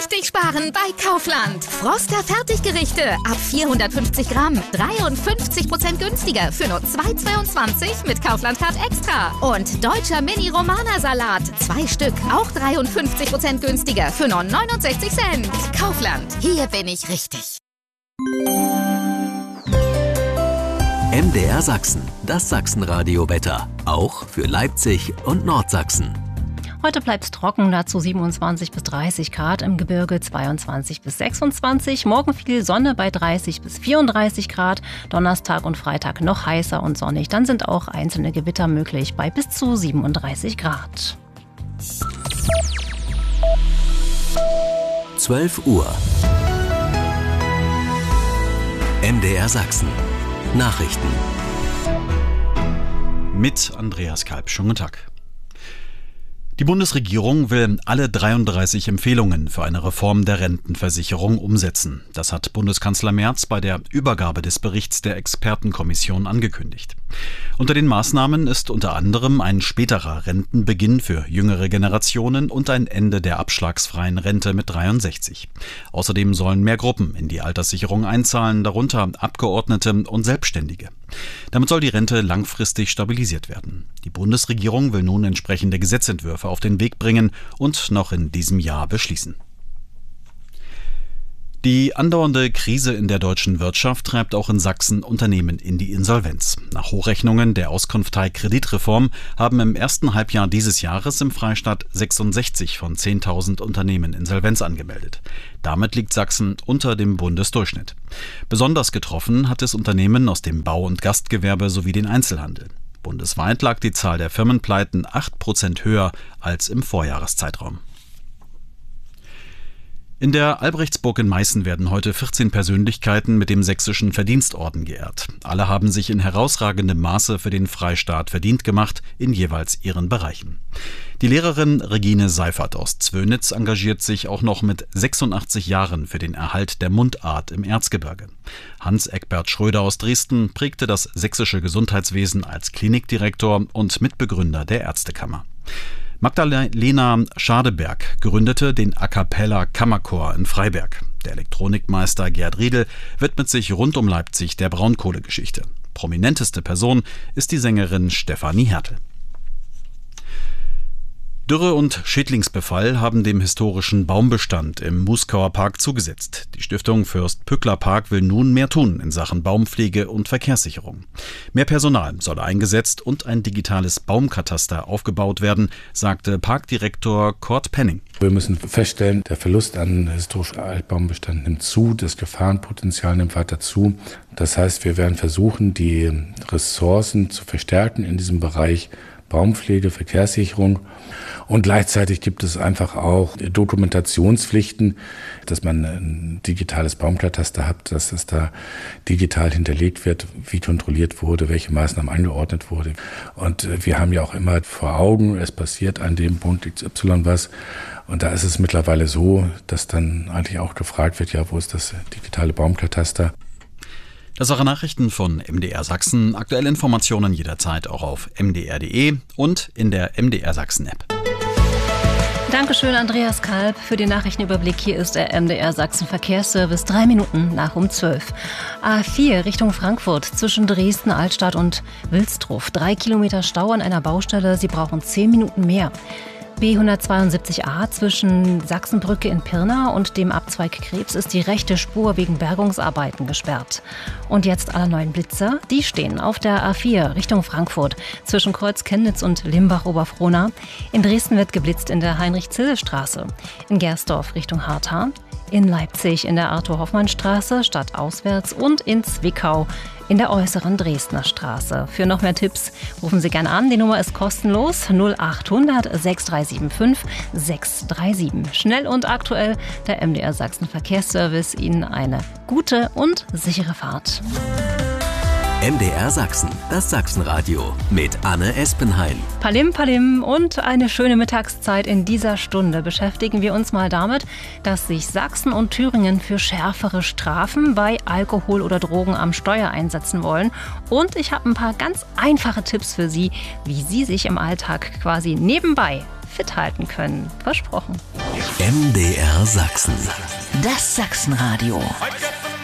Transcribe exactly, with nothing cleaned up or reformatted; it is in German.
Richtig sparen bei Kaufland. Froster Fertiggerichte ab vierhundertfünfzig Gramm. dreiundfünfzig Prozent günstiger für nur zwei Euro zweiundzwanzig mit Kaufland Card Extra. Und deutscher Mini-Romana-Salat. Zwei Stück, auch dreiundfünfzig Prozent günstiger für nur neunundsechzig Cent. Kaufland, hier bin ich richtig. M D R Sachsen, das Sachsenradio-Wetter. Auch für Leipzig und Nordsachsen. Heute bleibt es trocken, dazu siebenundzwanzig bis dreißig Grad, im Gebirge zweiundzwanzig bis sechsundzwanzig. Morgen viel Sonne bei dreißig bis vierunddreißig Grad. Donnerstag und Freitag noch heißer und sonnig. Dann sind auch einzelne Gewitter möglich bei bis zu siebenunddreißig Grad. zwölf Uhr. M D R Sachsen. Nachrichten. Mit Andreas Kalb. Schönen guten Tag. Die Bundesregierung will alle dreiunddreißig Empfehlungen für eine Reform der Rentenversicherung umsetzen. Das hat Bundeskanzler Merz bei der Übergabe des Berichts der Expertenkommission angekündigt. Unter den Maßnahmen ist unter anderem ein späterer Rentenbeginn für jüngere Generationen und ein Ende der abschlagsfreien Rente mit dreiundsechzig. Außerdem sollen mehr Gruppen in die Alterssicherung einzahlen, darunter Abgeordnete und Selbstständige. Damit soll die Rente langfristig stabilisiert werden. Die Bundesregierung will nun entsprechende Gesetzentwürfe auf den Weg bringen und noch in diesem Jahr beschließen. Die andauernde Krise in der deutschen Wirtschaft treibt auch in Sachsen Unternehmen in die Insolvenz. Nach Hochrechnungen der Auskunftei Kreditreform haben im ersten Halbjahr dieses Jahres im Freistaat sechsundsechzig von zehntausend Unternehmen Insolvenz angemeldet. Damit liegt Sachsen unter dem Bundesdurchschnitt. Besonders getroffen hat es Unternehmen aus dem Bau- und Gastgewerbe sowie den Einzelhandel. Bundesweit lag die Zahl der Firmenpleiten acht Prozent höher als im Vorjahreszeitraum. In der Albrechtsburg in Meißen werden heute vierzehn Persönlichkeiten mit dem Sächsischen Verdienstorden geehrt. Alle haben sich in herausragendem Maße für den Freistaat verdient gemacht, in jeweils ihren Bereichen. Die Lehrerin Regine Seifert aus Zwönitz engagiert sich auch noch mit sechsundachtzig Jahren für den Erhalt der Mundart im Erzgebirge. Hans-Eckbert Schröder aus Dresden prägte das sächsische Gesundheitswesen als Klinikdirektor und Mitbegründer der Ärztekammer. Magdalena Schadeberg gründete den A Cappella Kammerchor in Freiberg. Der Elektronikmeister Gerd Riedel widmet sich rund um Leipzig der Braunkohlegeschichte. Prominenteste Person ist die Sängerin Stefanie Hertel. Dürre und Schädlingsbefall haben dem historischen Baumbestand im Muskauer Park zugesetzt. Die Stiftung Fürst-Pückler-Park will nun mehr tun in Sachen Baumpflege und Verkehrssicherung. Mehr Personal soll eingesetzt und ein digitales Baumkataster aufgebaut werden, sagte Parkdirektor Kurt Penning. Wir müssen feststellen, der Verlust an historischem Altbaumbestand nimmt zu, das Gefahrenpotenzial nimmt weiter zu. Das heißt, wir werden versuchen, die Ressourcen zu verstärken in diesem Bereich Baumpflege, Verkehrssicherung. Und gleichzeitig gibt es einfach auch Dokumentationspflichten, dass man ein digitales Baumkataster hat, dass es da digital hinterlegt wird, wie kontrolliert wurde, welche Maßnahmen angeordnet wurde. Und wir haben ja auch immer vor Augen, es passiert an dem Punkt X Y was. Und da ist es mittlerweile so, dass dann eigentlich auch gefragt wird, ja, wo ist das digitale Baumkataster? Das waren Nachrichten von M D R Sachsen. Aktuelle Informationen jederzeit auch auf m d r punkt d e und in der M D R Sachsen App. Dankeschön, Andreas Kalb. Für den Nachrichtenüberblick hier ist der M D R Sachsen Verkehrsservice. Drei Minuten nach um zwölf. A vier Richtung Frankfurt zwischen Dresden, Altstadt und Wilsdruff. Drei Kilometer Stau an einer Baustelle. Sie brauchen zehn Minuten mehr. B hundertzweiundsiebzig a zwischen Sachsenbrücke in Pirna und dem Abzweig Krebs ist die rechte Spur wegen Bergungsarbeiten gesperrt. Und jetzt alle neuen Blitzer, die stehen auf der A vier Richtung Frankfurt zwischen Kreuz Chemnitz und Limbach-Oberfrohna. In Dresden wird geblitzt in der Heinrich-Zille-Straße, in Gersdorf Richtung Hartha, in Leipzig in der Arthur-Hoffmann-Straße stadtauswärts und in Zwickau in der äußeren Dresdner Straße. Für noch mehr Tipps rufen Sie gerne an. Die Nummer ist kostenlos null achthundert sechs drei sieben fünf sechs drei sieben. Schnell und aktuell der M D R Sachsen Verkehrsservice. Ihnen eine gute und sichere Fahrt. M D R Sachsen, das Sachsenradio mit Anne Espenhain. Palim, palim und eine schöne Mittagszeit. In dieser Stunde beschäftigen wir uns mal damit, dass sich Sachsen und Thüringen für schärfere Strafen bei Alkohol oder Drogen am Steuer einsetzen wollen. Und ich habe ein paar ganz einfache Tipps für Sie, wie Sie sich im Alltag quasi nebenbei fit halten können. Versprochen. M D R Sachsen. Das Sachsenradio.